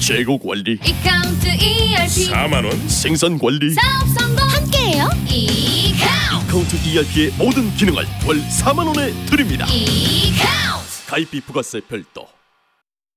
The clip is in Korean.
재고 관리 이카운트 ERP 4만원 생산 관리 사업 성공 함께해요. 이카운트 ERP의 모든 기능을 월 4만원에 드립니다. 이카운트 가입비 부가세 별도